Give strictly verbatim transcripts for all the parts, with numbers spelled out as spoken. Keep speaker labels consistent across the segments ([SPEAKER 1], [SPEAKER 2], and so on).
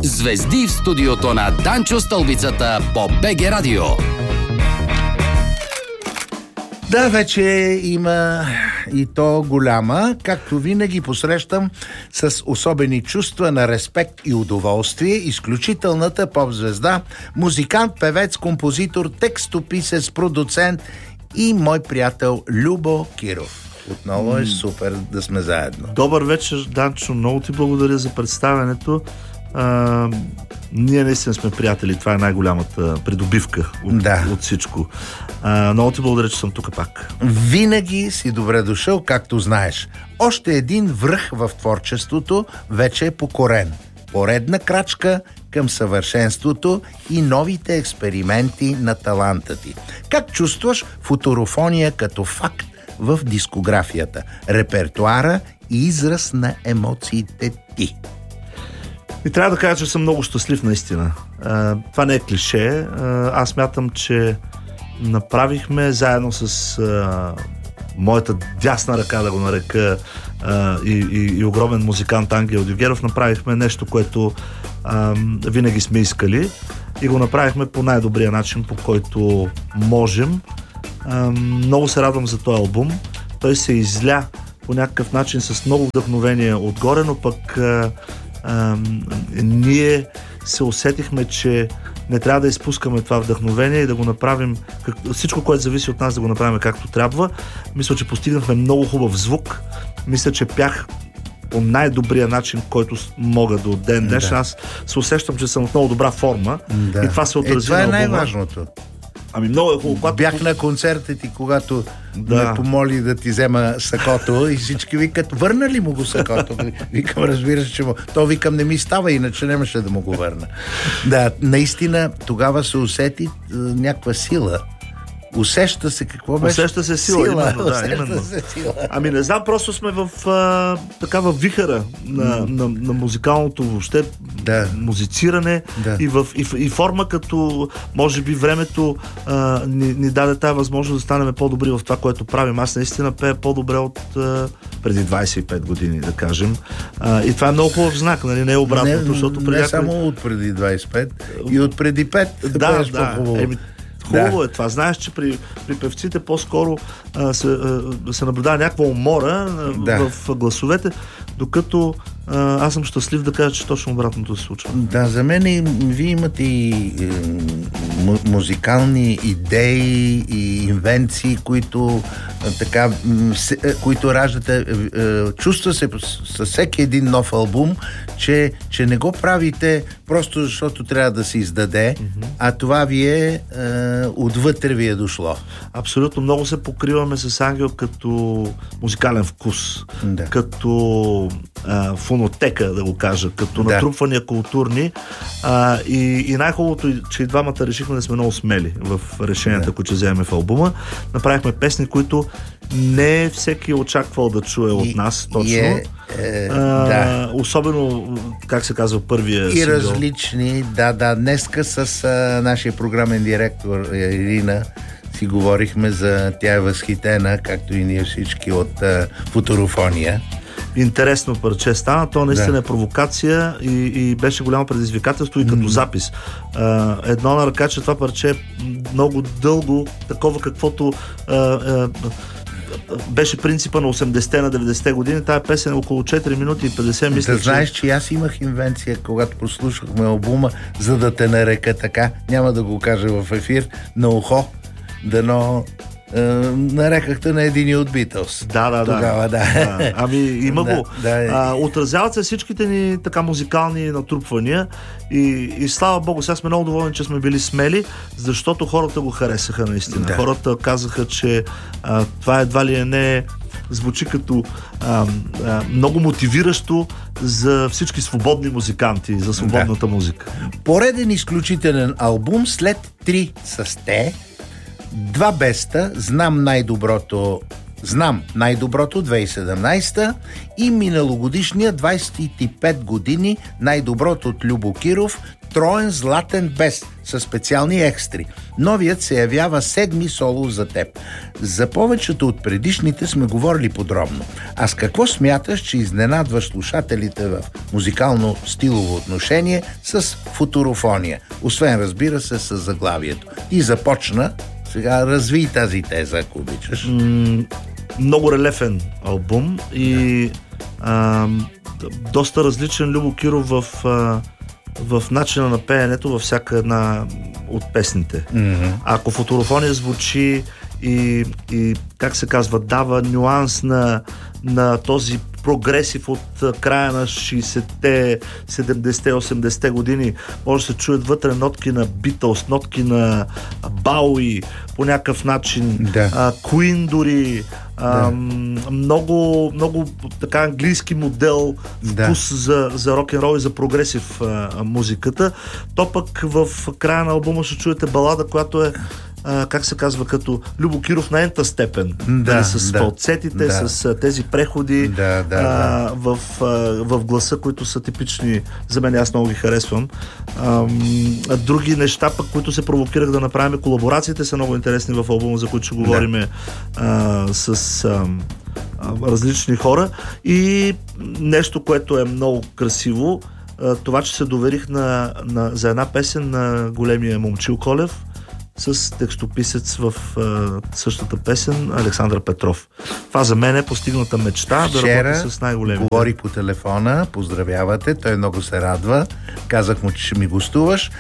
[SPEAKER 1] Звезди в студиото на Данчо Стълбицата по БГ Радио.
[SPEAKER 2] Да, вече има и то голяма. Както винаги посрещам с особени чувства на респект и удоволствие изключителната поп-звезда, музикант, певец, композитор, текстописец, продуцент и мой приятел Любо Киров. Отново е супер да сме заедно.
[SPEAKER 3] Добър вечер, Данчо. Много ти благодаря за представянето. А, ние наистина сме приятели. Това е най-голямата придобивка от,
[SPEAKER 2] да.
[SPEAKER 3] от всичко. А, много ти благодаря, че съм тук пак.
[SPEAKER 2] Винаги си добре дошъл, както знаеш. Още един връх в творчеството вече е покорен. Поредна крачка към съвършенството и новите експерименти на таланта ти. Как чувстваш футурофония като факт в дискографията, репертуара и израз на емоциите ти?
[SPEAKER 3] И трябва да кажа, че съм много щастлив наистина. А, това не е клише. А, аз смятам, че направихме заедно с а, моята дясна ръка, да го нарека, а, и, и, и огромен музикант Ангел Дюгеров, направихме нещо, което а, винаги сме искали и го направихме по най-добрия начин, по който можем. А, много се радвам за този албум. Той се изля по някакъв начин с много вдъхновение отгоре, но пък а, а, ние се усетихме, че не трябва да изпускаме това вдъхновение и да го направим, как, всичко, което зависи от нас, да го направим както трябва. Мисля, че постигнахме много хубав звук. Мисля, че пях по най-добрия начин, който мога до ден днешен. Да. Аз се усещам, че съм в много добра форма. Да. И това се отрази
[SPEAKER 2] е, това
[SPEAKER 3] на
[SPEAKER 2] е
[SPEAKER 3] албума.
[SPEAKER 2] най-важното.
[SPEAKER 3] Ами много е хубаво. Когато...
[SPEAKER 2] Бях на концерта ти, когато
[SPEAKER 3] да.
[SPEAKER 2] ме помоли да ти взема сакото и всички викат, върна ли му го сакото? Викам, разбираш, че му... То викам, не ми става, иначе нямаше да му го върна. Да, наистина тогава се усети е, някаква сила. Усеща се какво беше?
[SPEAKER 3] Усеща се сила,
[SPEAKER 2] сила
[SPEAKER 3] именно, да,
[SPEAKER 2] усеща
[SPEAKER 3] именно.
[SPEAKER 2] се сила.
[SPEAKER 3] Ами не знам, просто сме в а, такава вихара на, mm. на, на музикалното въобще
[SPEAKER 2] да.
[SPEAKER 3] музициране
[SPEAKER 2] да.
[SPEAKER 3] и, в, и, и форма, като може би времето а, ни, ни даде тази възможност да станем по-добри в това, което правим. Аз наистина пея по-добре от а, преди двайсет и пет години, да кажем. А, и това е много хубав знак, нали? Не е обратното,
[SPEAKER 2] не,
[SPEAKER 3] защото преди
[SPEAKER 2] не
[SPEAKER 3] някой...
[SPEAKER 2] само от преди двайсет и пет, и от преди пет.
[SPEAKER 3] Да, да. Еми, хубаво
[SPEAKER 2] да.
[SPEAKER 3] е това. Знаеш, че при, при певците по-скоро а, се, а, се наблюдава някаква умора
[SPEAKER 2] да.
[SPEAKER 3] в гласовете, докато а, аз съм щастлив да кажа, че точно обратното се случва.
[SPEAKER 2] Да, за мен и, вие имате и е, му, музикални идеи и инвенции, които е, така, с, е, които раждате. Е, е, чувства се със всеки един нов албум, че, че не го правите просто защото трябва да се издаде, mm-hmm. а това ви е, е отвътре ви е дошло.
[SPEAKER 3] Абсолютно. Много се покриваме с Ангел като музикален вкус, да. Като а, фонотека, да го кажа, като да. Натрупвания културни. А, и, и най-хубавото е, че и двамата решихме да сме много смели в решенията, да. Които вземем в албума. Направихме песни, които не всеки е очаквал да чуе от нас точно.
[SPEAKER 2] Е, е,
[SPEAKER 3] а,
[SPEAKER 2] да.
[SPEAKER 3] Особено, как се казва, първия
[SPEAKER 2] и
[SPEAKER 3] сингъл.
[SPEAKER 2] Различни, да, да. Днеска с а, нашия програмен директор Ирина си говорихме за тя е възхитена, както и ние всички, от а, футурофония.
[SPEAKER 3] Интересно парче стана, то наистина
[SPEAKER 2] да.
[SPEAKER 3] Е провокация и, и беше голямо предизвикателство и като mm. запис. А, едно на ръка, че това парче е много дълго, такова каквото а, а, беше принципа на осемдесетте на деветдесетте години. Тая песен е около четири минути и петдесет, мисля,
[SPEAKER 2] да,
[SPEAKER 3] че...
[SPEAKER 2] знаеш, че аз имах инвенция, когато прослушахме албума, за да те нарека така, няма да го кажа в ефир, на ухо, дано е, нарекахте на един от Beatles.
[SPEAKER 3] Да, да,
[SPEAKER 2] Тогава, да.
[SPEAKER 3] да. Ами има го.
[SPEAKER 2] Да, да.
[SPEAKER 3] А, отразяват се всичките ни така музикални натрупвания и, и слава Богу, сега сме много доволни, че сме били смели, защото хората го харесаха наистина. Да. Хората казаха, че а, това едва ли е не звучи като а, а, много мотивиращо за всички свободни музиканти, за свободната да. Музика.
[SPEAKER 2] Пореден изключителен албум след три с те, два беста, знам най-доброто Знам най-доброто две хиляди и седемнайсета и миналогодишния двайсет и пет години най-доброто от Любо Киров, троен златен бес със специални екстри. Новият се явява седми соло за теб. За повечето от предишните сме говорили подробно. А с какво смяташ, че изненадваш слушателите в музикално-стилово отношение с футурофония? Освен, разбира се, с заглавието. И започна, сега разви тази теза, ако обичаш.
[SPEAKER 3] М- много релефен албум и а, доста различен Любо Киров в... А, в начина на пеенето във всяка една от песните. Mm-hmm. Ако футурофония звучи и, и как се казва, дава нюанс на, на този прогресив от края на шейсетте, седемдесетте, осемдесетте години, може да се чуят вътре нотки на Beatles, нотки на Бауи по някакъв начин, да. Queen дори, да. а, много, много така английски модел, вкус да. за, за рок-н-рол и за прогресив а, музиката. То пък в края на албума ще чуете балада, която е Uh, как се казва, като Любо Киров на ента степен. Да, нали, с да, фалцетите, да. с тези преходи да, да, uh, да. В, uh, в гласа, които са типични за мен, аз много ги харесвам. Uh, други неща, пък, които се провокирах да направим, колаборациите са много интересни в албума, за които ще говорим да. uh, с uh, uh, различни хора. И нещо, което е много красиво, uh, това, че се доверих на, на, за една песен на големия Момчил Колев, с текстописец в а, същата песен Александър Петров. Това за мен е постигната мечта.
[SPEAKER 2] Вчера
[SPEAKER 3] да работя с най-големите.
[SPEAKER 2] Говори по телефона, поздравявате, той много се радва. Казах му, че ще ми гостуваш.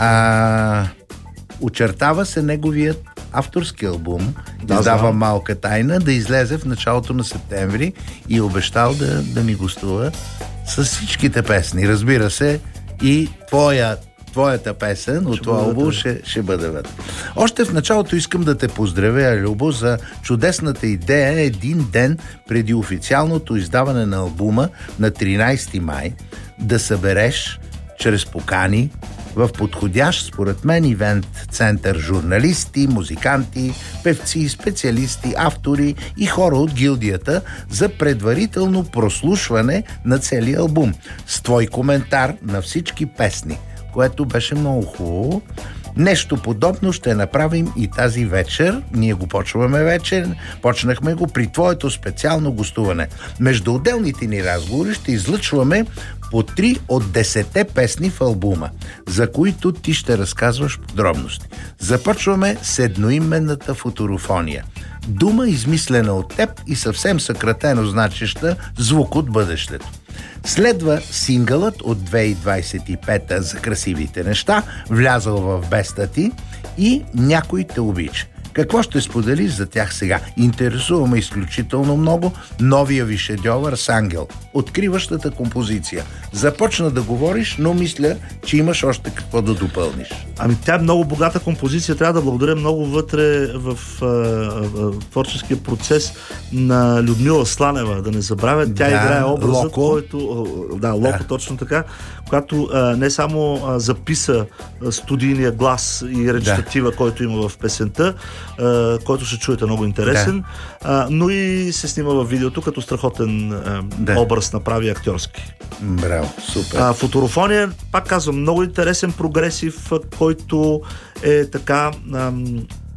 [SPEAKER 2] А, очертава се неговият авторски албум, да, издава знам. Малка тайна, да излезе в началото на септември и обещал да, да ми гостува с всичките песни. Разбира се, и твоя твоята песен от това албум ще, ще бъде вътре. Още в началото искам да те поздравя, Любо, за чудесната идея един ден преди официалното издаване на албума на тринайсети май да събереш чрез покани в подходящ, според мен, ивент център журналисти, музиканти, певци, специалисти, автори и хора от гилдията за предварително прослушване на целия албум с твой коментар на всички песни, което беше много хубаво. Нещо подобно ще направим и тази вечер. Ние го почваме вечер. Почнахме го при твоето специално гостуване. Между отделните ни разговори ще излъчваме по три от десетте песни в албума, за които ти ще разказваш подробности. Започваме с едноименната футурофония. Дума, измислена от теб и съвсем съкратено значеща звук от бъдещето. Следва сингълът от две хиляди двайсет и пета за красивите неща, влязъл в беста ти, и Някой те обича. Какво ще споделиш за тях сега? Интересуваме изключително много новия ви шедьовър с Ангел, откриващата композиция. Започна да говориш, но мисля, че имаш още какво да допълниш.
[SPEAKER 3] Ами тя е много богата композиция. Трябва да благодаря много вътре в а, а, творческия процес на Людмила Сланева. Да не забравя, тя да, играе образът, Локо. който... Да, Локо, да. Точно така. Която а, не само а, записа а, студийния глас и речитатива, да. който има в песента, а, който ще чуете много интересен, да. а, но и се снима в видеото, като страхотен а, да. образ направи актьорски.
[SPEAKER 2] Браво, супер.
[SPEAKER 3] А, футурофония, пак казвам, много интересен прогресив, който е така ам,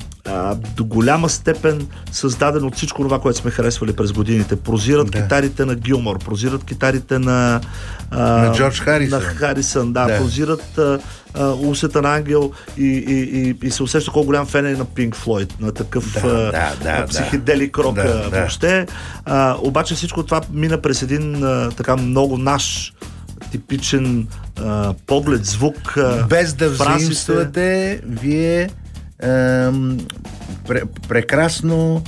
[SPEAKER 3] а, до голяма степен създаден от всичко това, което сме харесвали през годините. Прозират да. китарите на Гилмор, прозират китарите на
[SPEAKER 2] а, на Джордж Харисън.
[SPEAKER 3] На Харисън, да, да. Прозират а, а, усета на Ангел и, и, и, и се усеща колко голям фен е на Пинк Флойд, на такъв
[SPEAKER 2] да,
[SPEAKER 3] а,
[SPEAKER 2] да, да,
[SPEAKER 3] психоделик рок да, въобще. А, обаче всичко това мина през един а, така много наш типичен а, поглед, звук. А,
[SPEAKER 2] без да взаимствате, вие ам, пре, прекрасно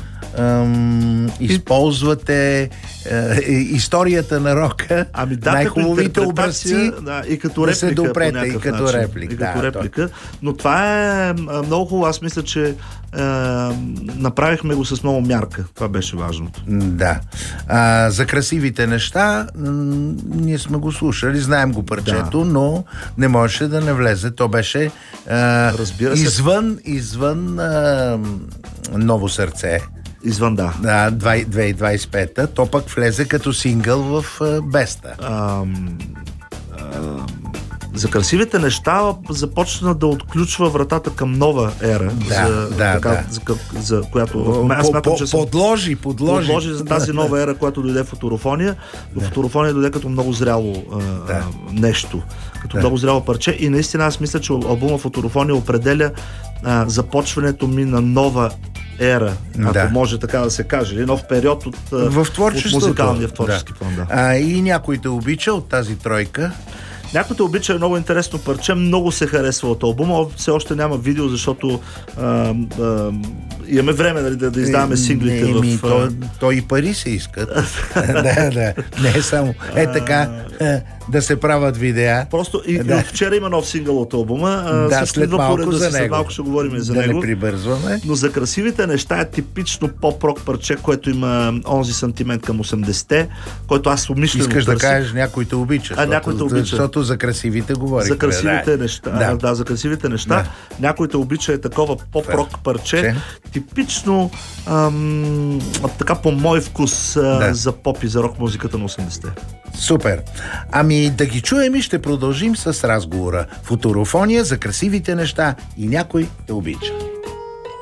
[SPEAKER 2] ам, използвате а, историята на рока,
[SPEAKER 3] ами, да,
[SPEAKER 2] най-хубавите образци,
[SPEAKER 3] да, и като реплика,
[SPEAKER 2] да се допрете, и като
[SPEAKER 3] начин,
[SPEAKER 2] реплик.
[SPEAKER 3] И като
[SPEAKER 2] да,
[SPEAKER 3] реплика. Но това е много хубаво. Аз мисля, че е, направихме го с много мярка. Това беше важното.
[SPEAKER 2] Да. А, за красивите неща м- ние сме го слушали, знаем го парчето, да. но не можеше да не влезе. То беше а, извън, извън а, Ново сърце.
[SPEAKER 3] Извън, да.
[SPEAKER 2] Да, две хиляди двайсет и пета. То пък влезе като сингъл в а, Беста.
[SPEAKER 3] Ам... Ам... за красивите неща започна да отключва вратата към нова ера,
[SPEAKER 2] Да,
[SPEAKER 3] за,
[SPEAKER 2] да,
[SPEAKER 3] така,
[SPEAKER 2] да.
[SPEAKER 3] За, за която аз
[SPEAKER 2] По-
[SPEAKER 3] смятам,
[SPEAKER 2] по-
[SPEAKER 3] че съм
[SPEAKER 2] подложи, подложи.
[SPEAKER 3] подложи за тази нова ера, която дойде фоторофония. Да. Фоторофония дойде като много зряло а,
[SPEAKER 2] Да.
[SPEAKER 3] нещо, като
[SPEAKER 2] Да.
[SPEAKER 3] много зряло парче и наистина аз мисля, че албума Фоторофония определя а, започването ми на нова ера, ако
[SPEAKER 2] Да.
[SPEAKER 3] може така да се каже, или нов период от,
[SPEAKER 2] В
[SPEAKER 3] от
[SPEAKER 2] творчеството.
[SPEAKER 3] музикалния в творчески
[SPEAKER 2] Да.
[SPEAKER 3] план. Да.
[SPEAKER 2] А, и някой те обича от тази тройка?
[SPEAKER 3] Някой те обича, е много интересно парче, много се харесва от албума, все още няма видео, защото а, а, имаме време, нали, да, да издаваме синглите
[SPEAKER 2] не, ми,
[SPEAKER 3] в...
[SPEAKER 2] то, то и пари се искат. Да, да. Не е само е така е, да се правят видеа.
[SPEAKER 3] Просто и,
[SPEAKER 2] Да.
[SPEAKER 3] и вчера има нов сингъл от албума. а,
[SPEAKER 2] Да,
[SPEAKER 3] също
[SPEAKER 2] след
[SPEAKER 3] идва по
[SPEAKER 2] малко
[SPEAKER 3] реда
[SPEAKER 2] за
[SPEAKER 3] си, след
[SPEAKER 2] него.
[SPEAKER 3] малко ще говорим и за
[SPEAKER 2] Да
[SPEAKER 3] него.
[SPEAKER 2] не прибързваме.
[SPEAKER 3] Но за красивите неща е типично поп-рок парче, което има онзи сантимент към осемдесетте, който аз умишлено
[SPEAKER 2] Искаш да
[SPEAKER 3] търсих.
[SPEAKER 2] кажеш някой те обича.
[SPEAKER 3] А, някой те обича.
[SPEAKER 2] Защото за красивите говорихме.
[SPEAKER 3] За красивите
[SPEAKER 2] да.
[SPEAKER 3] неща.
[SPEAKER 2] Да.
[SPEAKER 3] Да. да, за красивите неща.
[SPEAKER 2] Да.
[SPEAKER 3] Някой те обича е такова поп-рок парче.
[SPEAKER 2] Че?
[SPEAKER 3] Типично ам, така по мой вкус а,
[SPEAKER 2] Да.
[SPEAKER 3] за поп и за рок музиката на осемдесетте.
[SPEAKER 2] Супер. Ами да ги чуем и ще продължим с разговора. Фоторофония за красивите неща и някой те обича.